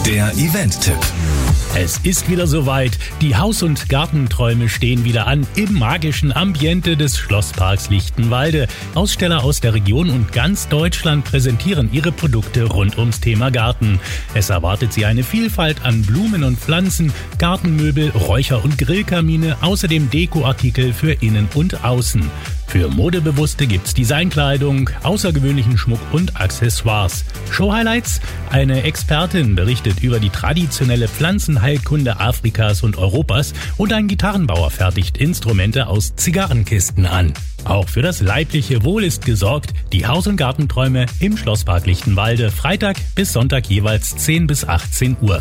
der Event-Tipp. Es ist wieder soweit. Die Haus- und Gartenträume stehen wieder an im magischen Ambiente des Schlossparks Lichtenwalde. Aussteller aus der Region und ganz Deutschland präsentieren ihre Produkte rund ums Thema Garten. Es erwartet sie eine Vielfalt an Blumen und Pflanzen, Gartenmöbel, Räucher- und Grillkamine, außerdem Dekoartikel für Innen und Außen. Für Modebewusste gibt's Designkleidung, außergewöhnlichen Schmuck und Accessoires. Show-Highlights? Eine Expertin berichtet über die traditionelle Pflanzenheilkunde Afrikas und Europas und ein Gitarrenbauer fertigt Instrumente aus Zigarrenkisten an. Auch für das leibliche Wohl ist gesorgt. Die Haus- und Gartenträume im Schlosspark Lichtenwalde, Freitag bis Sonntag jeweils 10 bis 18 Uhr.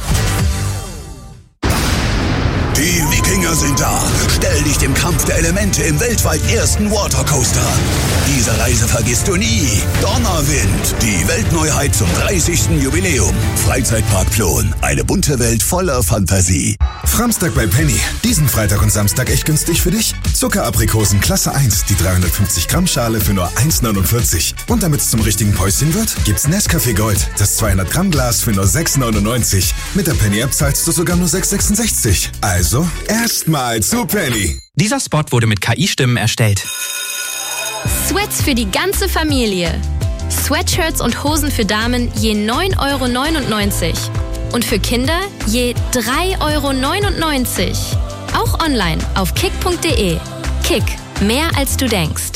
Die Wikinger sind da. Stell dich dem Kampf der Elemente im weltweit ersten Watercoaster. Diese Reise vergisst du nie. Donnerwind, die Weltneuheit zum 30. Jubiläum. Freizeitpark Plon, eine bunte Welt voller Fantasie. Framstag bei Penny. Diesen Freitag und Samstag echt günstig für dich? Zuckeraprikosen Klasse 1, die 350 Gramm Schale für nur 1,49. Und damit es zum richtigen Päuschen wird, gibt's Nescafé Gold, das 200 Gramm Glas für nur 6,99. Mit der Penny-App zahlst du sogar nur 6,66. Also, erstmal zu Penny. Dieser Spot wurde mit KI-Stimmen erstellt. Sweats für die ganze Familie. Sweatshirts und Hosen für Damen je 9,99 €. Und für Kinder je 3,99 €. Auch online auf kick.de. Kick, mehr als du denkst.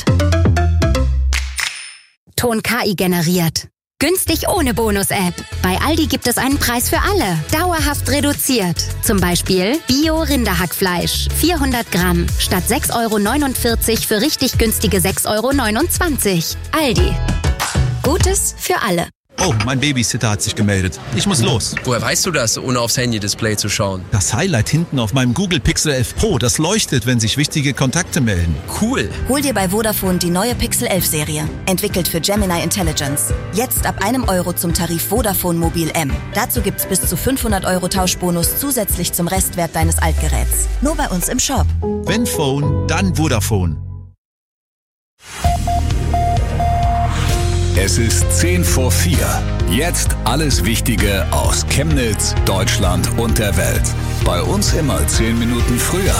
Ton KI generiert. Günstig ohne Bonus-App. Bei Aldi gibt es einen Preis für alle. Dauerhaft reduziert. Zum Beispiel Bio-Rinderhackfleisch. 400 Gramm. Statt 6,49 € für richtig günstige 6,29 €. Aldi. Gutes für alle. Oh, mein Babysitter hat sich gemeldet. Ich muss los. Woher weißt du das, ohne aufs Handy-Display zu schauen? Das Highlight hinten auf meinem Google Pixel 11 Pro, das leuchtet, wenn sich wichtige Kontakte melden. Cool. Hol dir bei Vodafone die neue Pixel 11 Serie. Entwickelt für Gemini Intelligence. Jetzt ab €1 zum Tarif Vodafone Mobil M. Dazu gibt's bis zu 500 € Tauschbonus zusätzlich zum Restwert deines Altgeräts. Nur bei uns im Shop. Wenn Phone, dann Vodafone. Es ist 10 vor 4. Jetzt alles Wichtige aus Chemnitz, Deutschland und der Welt. Bei uns immer 10 Minuten früher.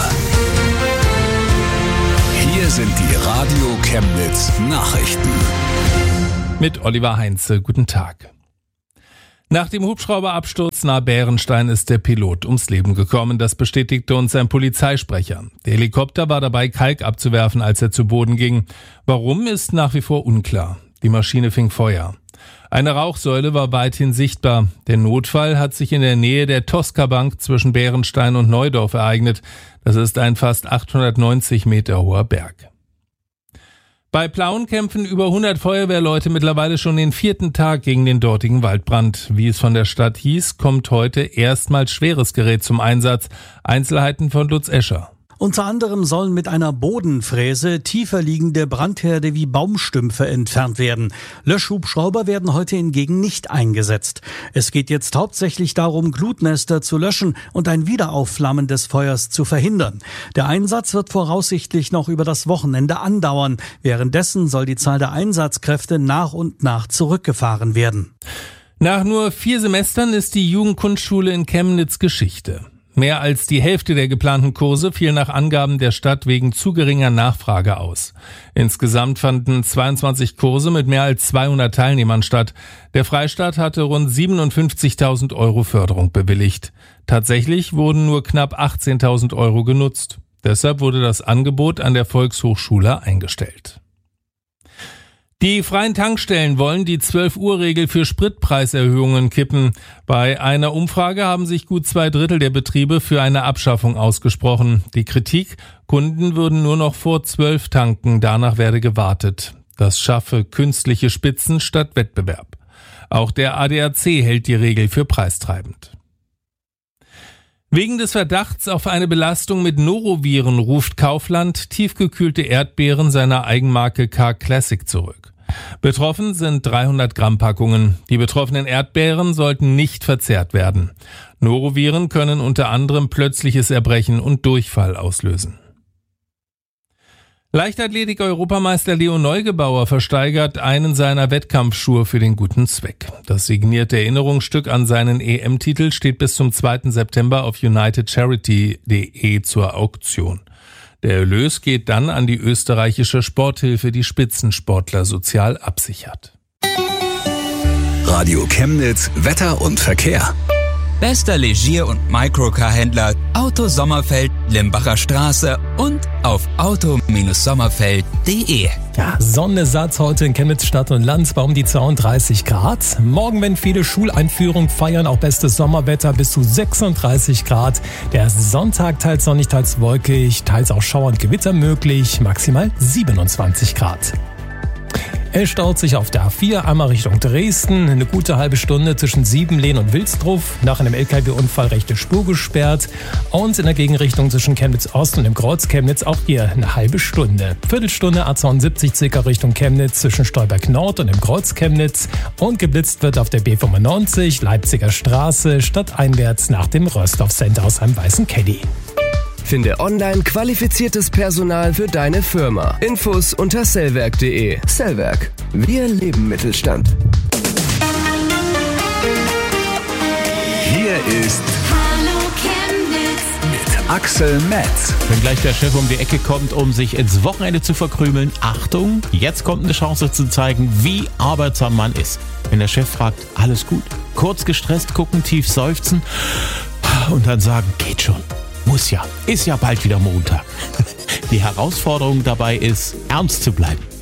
Hier sind die Radio Chemnitz Nachrichten. Mit Oliver Heinze, guten Tag. Nach dem Hubschrauberabsturz nahe Bärenstein ist der Pilot ums Leben gekommen. Das bestätigte uns ein Polizeisprecher. Der Helikopter war dabei, Kalk abzuwerfen, als er zu Boden ging. Warum, ist nach wie vor unklar. Die Maschine fing Feuer. Eine Rauchsäule war weithin sichtbar. Der Notfall hat sich in der Nähe der Tosca-Bank zwischen Bärenstein und Neudorf ereignet. Das ist ein fast 890 Meter hoher Berg. Bei Plauen kämpfen über 100 Feuerwehrleute mittlerweile schon den 4. Tag gegen den dortigen Waldbrand. Wie es von der Stadt hieß, kommt heute erstmals schweres Gerät zum Einsatz. Einzelheiten von Lutz Escher. Unter anderem sollen mit einer Bodenfräse tiefer liegende Brandherde wie Baumstümpfe entfernt werden. Löschhubschrauber werden heute hingegen nicht eingesetzt. Es geht jetzt hauptsächlich darum, Glutnester zu löschen und ein Wiederaufflammen des Feuers zu verhindern. Der Einsatz wird voraussichtlich noch über das Wochenende andauern. Währenddessen soll die Zahl der Einsatzkräfte nach und nach zurückgefahren werden. Nach nur 4 Semestern ist die Jugendkunstschule in Chemnitz Geschichte. Mehr als die Hälfte der geplanten Kurse fiel nach Angaben der Stadt wegen zu geringer Nachfrage aus. Insgesamt fanden 22 Kurse mit mehr als 200 Teilnehmern statt. Der Freistaat hatte rund 57.000 € Förderung bewilligt. Tatsächlich wurden nur knapp 18.000 € genutzt. Deshalb wurde das Angebot an der Volkshochschule eingestellt. Die freien Tankstellen wollen die 12-Uhr-Regel für Spritpreiserhöhungen kippen. Bei einer Umfrage haben sich gut 2/3 der Betriebe für eine Abschaffung ausgesprochen. Die Kritik: Kunden würden nur noch vor 12 tanken, danach werde gewartet. Das schaffe künstliche Spitzen statt Wettbewerb. Auch der ADAC hält die Regel für preistreibend. Wegen des Verdachts auf eine Belastung mit Noroviren ruft Kaufland tiefgekühlte Erdbeeren seiner Eigenmarke K-Classic zurück. Betroffen sind 300 Gramm Packungen. Die betroffenen Erdbeeren sollten nicht verzehrt werden. Noroviren können unter anderem plötzliches Erbrechen und Durchfall auslösen. Leichtathletik-Europameister Leo Neugebauer versteigert einen seiner Wettkampfschuhe für den guten Zweck. Das signierte Erinnerungsstück an seinen EM-Titel steht bis zum 2. September auf unitedcharity.de zur Auktion. Der Erlös geht dann an die österreichische Sporthilfe, die Spitzensportler sozial absichert. Radio Chemnitz, Wetter und Verkehr. Bester Legier- und Microcar-Händler Auto Sommerfeld, Limbacher Straße und auf auto-sommerfeld.de. Ja, Sonnensatz heute in Chemnitz Stadt und Land bei um die 32 Grad. Morgen, wenn viele Schuleinführungen feiern, auch bestes Sommerwetter bis zu 36 Grad. Der Sonntag teils sonnig, teils wolkig, teils auch Schauer und Gewitter möglich, maximal 27 Grad. Es staut sich auf der A4 einmal Richtung Dresden. Eine gute halbe Stunde zwischen Siebenlehn und Wilsdruf. Nach einem LKW-Unfall rechte Spur gesperrt. Und in der Gegenrichtung zwischen Chemnitz Ost und dem Kreuz Chemnitz auch hier eine halbe Stunde. Viertelstunde A72 circa Richtung Chemnitz zwischen Stolberg Nord und dem Kreuz Chemnitz. Und geblitzt wird auf der B95 Leipziger Straße stadteinwärts nach dem Röstorf Center aus einem weißen Caddy. Finde online qualifiziertes Personal für deine Firma. Infos unter sellwerk.de. Sellwerk. Wir leben Mittelstand. Hier ist Hallo Chemnitz mit Axel Metz. Wenn gleich der Chef um die Ecke kommt, um sich ins Wochenende zu verkrümeln, Achtung, jetzt kommt eine Chance zu zeigen, wie arbeitsam man ist. Wenn der Chef fragt, alles gut, kurz gestresst gucken, tief seufzen und dann sagen, geht schon. Muss ja. Ist ja bald wieder Montag. Die Herausforderung dabei ist, ernst zu bleiben.